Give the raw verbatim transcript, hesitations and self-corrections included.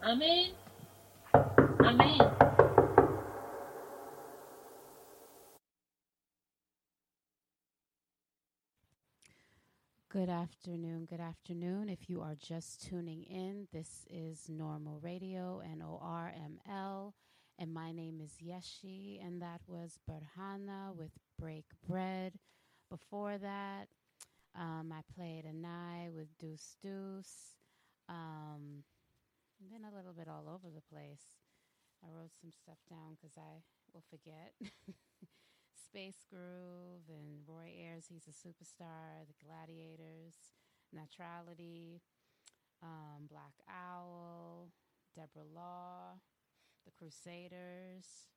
Amén, amén. Good afternoon. Good afternoon. If you are just tuning in, this is Normal Radio, N O R M L. And my name is Yeshi, and that was Berhana with Break Bread. Before that, um, I played Anai with Deuce Deuce. Um, been a little bit all over the place. I wrote some stuff down because I will forget. Space Groove and Roy Ayers, he's a superstar, The Gladiators, Neutrality, um, Black Owl, Deborah Law, The Crusaders,